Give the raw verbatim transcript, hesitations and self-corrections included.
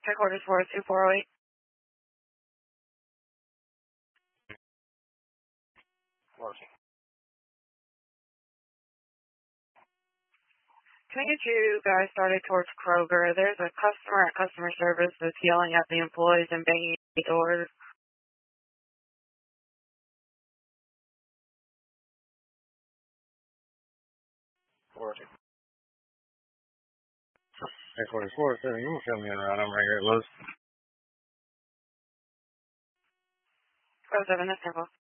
Headquarters four two four zero eight. Can I get you guys started towards Kroger? There's a customer at customer service that's yelling at the employees and banging the doors. Headquarters four, seven, you won't show me around. I'm right here at Lowe's. Oh seven, that's simple.